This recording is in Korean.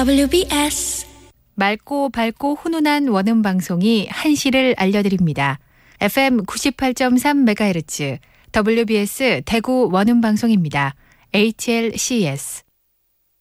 WBS 맑고 밝고 훈훈한 원음 방송이 한시를 알려드립니다. FM 98.3MHz WBS 대구 원음 방송입니다. HLCS